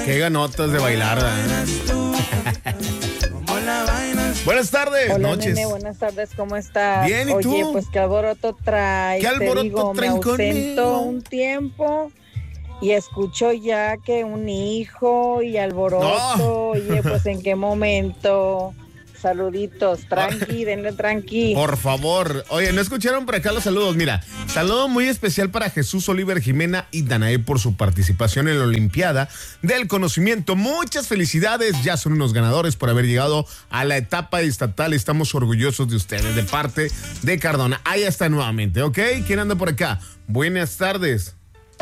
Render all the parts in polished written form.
Qué ganotas de bailar, ¿verdad? Buenas tardes, Hola, noches. Nene, buenas tardes, ¿cómo estás? Bien, ¿y tú? Oye, pues qué alboroto traes. ¿Qué alboroto Te digo, traen me ausento conmigo? un tiempo y escucho ya que un hijo y alboroto. No. Oye, pues ¿en qué momento? Saluditos, tranqui, denle tranqui. Por favor. Oye, ¿no escucharon por acá los saludos? Mira, saludo muy especial para Jesús Oliver Jimena y Danae por su participación en la Olimpiada del Conocimiento. Muchas felicidades, ya son unos ganadores por haber llegado a la etapa estatal. Estamos orgullosos de ustedes, de parte de Cardona. Ahí está nuevamente, ¿ok? ¿Quién anda por acá? Buenas tardes.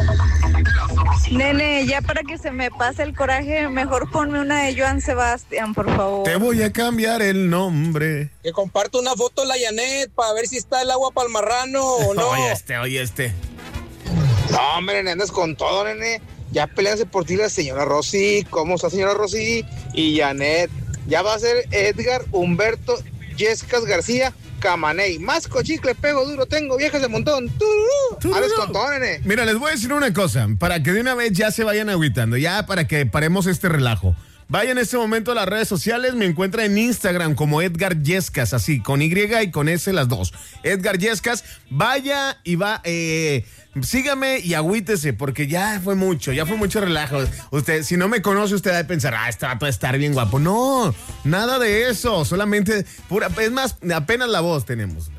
Nene, ya para que se me pase el coraje, mejor ponme una de Joan Sebastián, por favor. Te voy a cambiar el nombre. Que comparto una foto la Janet para ver si está el agua para el marrano o no. Oye este. No, hombre, nene, andas con todo, nene. Ya peleanse por ti la señora Rosy. ¿Cómo está, señora Rosy? Y Janet. Ya va a ser Edgar Humberto Yescas García Camaney. Más cochicle, pego duro, tengo viejas de montón. Andas con todo, nene. Mira, les voy a decir una cosa, para que de una vez ya se vayan agüitando, ya para que paremos este relajo. Vaya en este momento a las redes sociales, me encuentra en Instagram como Edgar Yescas, así, con Y y con S las dos. Edgar Yescas, vaya y va, sígame y agüítese, porque ya fue mucho relajo. Usted, si no me conoce, usted va a pensar, este vato va a estar bien guapo. No, nada de eso, solamente pura, es más, apenas la voz tenemos.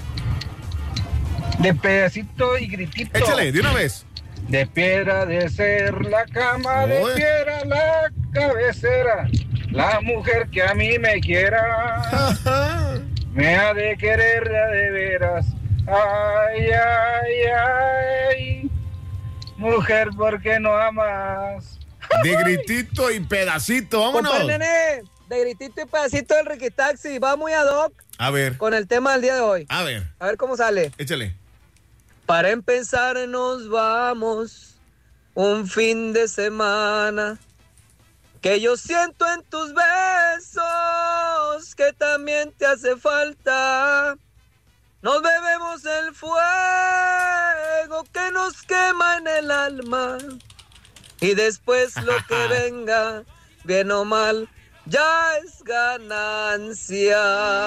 De pedacito y gritito. Échale, de una vez. De piedra de ser la cama, de Oye. piedra la cabecera, la mujer que a mí me quiera, me ha de querer de veras. Ay, ay, ay, mujer, ¿por qué no amas? De gritito y pedacito, vámonos. Compadre Nene, de gritito y pedacito del Ricky Taxi, va muy ad hoc A ver, con el tema del día de hoy. a ver, Cómo sale. échale. Para empezar nos vamos un fin de semana, que yo siento en tus besos que también te hace falta. Nos bebemos el fuego que nos quema en el alma, y después lo que venga, bien o mal, ya es ganancia.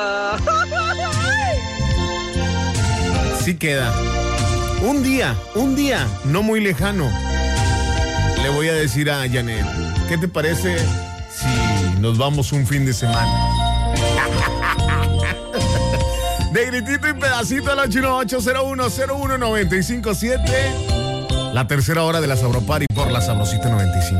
Sí queda. Un día, no muy lejano, le voy a decir a Janet, ¿qué te parece si nos vamos un fin de semana? De gritito y pedacito al 818-0101-957. La tercera hora de la Sabropari por la Sabrosita 95.